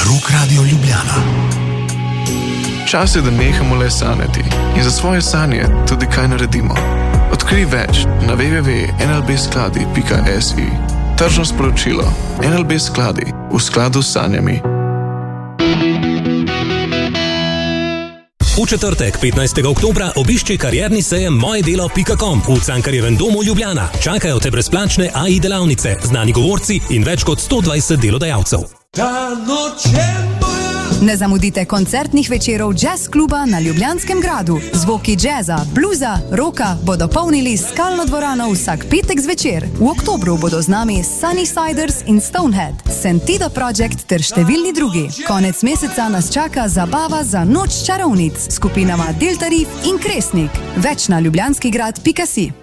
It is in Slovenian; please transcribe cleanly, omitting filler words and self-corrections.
Rock Radio Ljubljana. Čas je, da nehamo le sanjati in za svoje sanje tudi kaj naredimo. Odkrij več na www.nlbskladi.si. Tržno sporočilo. NLB Skladi v skladu s sanjami. V četrtek, 15. oktobra, obišči karierni sejem mojedelo.com v Cankarjevem domu Ljubljana. Čakajo te brezplačne AI delavnice, znani govorci in več kot 120 delodajalcev. Ne zamudite koncertnih večerov jazz kluba na Ljubljanskem gradu. Zvoki jazza, bluza, roka bodo polnili skalno dvorano vsak petek zvečer. V oktobru bodo z nami Sunnysiders in Stonehead, Sentido Project ter številni drugi. Konec meseca nas čaka zabava za noč čarovnic s skupinama Delta Reef in Kresnik. Več na ljubljanskigrad.si.